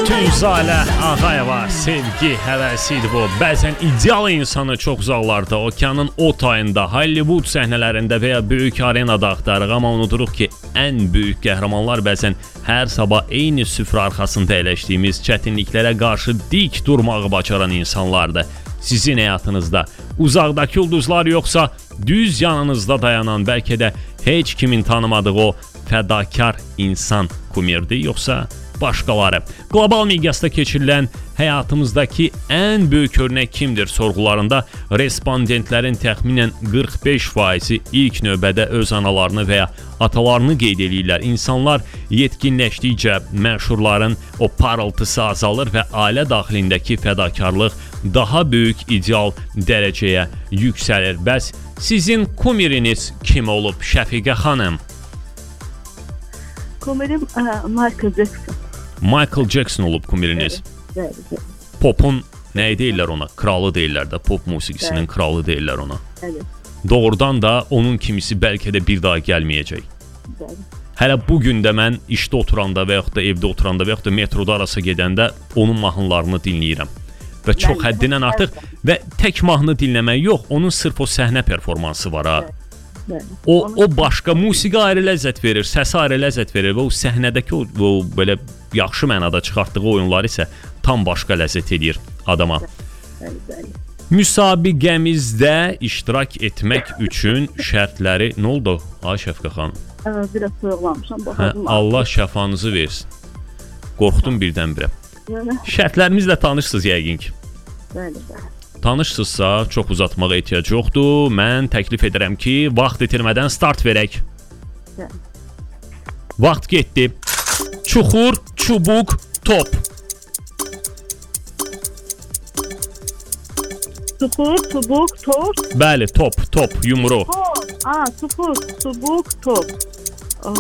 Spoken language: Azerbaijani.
Tunzalə Ağayeva sevgi həvəsidir bu. Bəzən ideal insanı çox uzaqlarda, okeanın o tayında, Hollywood səhnələrində və ya böyük arenada axtarırıq, amma unuduruq ki, ən böyük qəhrəmanlar bəzən hər sabah eyni süfrə arxasında əyləşdiyimiz çətinliklərə qarşı dik durmağı bacaran insanlardır. Sizin həyatınızda uzaqdakı ulduzlar yoxsa düz yanınızda dayanan, bəlkə də heç kimin tanımadığı o fədakar insan kumirdir, yoxsa başqaları? Qlobal miqyasda keçirilən həyatımızdakı ən böyük örnək kimdir sorğularında respondentlərin təxminən 45%-i ilk növbədə öz analarını və ya atalarını qeyd edirlər. İnsanlar yetkinləşdikcə məşhurların o parıltısı azalır və ailə daxilindəki fədakarlıq daha böyük ideal dərəcəyə yüksəlir. Bəs sizin kumiriniz kim olub Şəfiqə xanım? Kumirim Michael Jackson. Michael Jackson olub kumiriniz. Evet. Popun nə deyirlər ona? Kralı deyirlər də, pop musiqisinin kralı deyirlər ona. Evet. Doğrudan da onun kimisi bəlkə də bir daha gəlməyəcək. Evet. Hələ bugün də mən işdə oturanda və yaxud da evdə oturanda və yaxud da metroda arası gedəndə onun mahnılarını dinləyirəm. Və çox həddindən artıq və tək mahnı dinləmək yox, onun sırf o səhnə performansı var ha. O başqa musiqi ayrı ləzzət verir, səsi ayrı ləzzət verir və o səhnədəki o belə yaxşı mənada çıxartdığı oyunlar isə tam başqa ləzzət edir adama. Müsabiqəmizdə iştirak etmək üçün şərtləri nə oldu? Ay Şəfiqə xanım. Biraz soyuqlamışam. Allah şəfanızı versin. Qorxdum birdən-birə. Şərtlərimizlə tanışsınız yəqin ki. Bəli. Tanışsınızsa çox uzatmağa ehtiyac yoxdur. Mən təklif edirəm ki, vaxt itirmədən start verək. Vaxt getdi. Çuxur, çubuq, top. Çuxur, çubuq, top. Bəli, top, yumru. Çuxur, çubuq, top.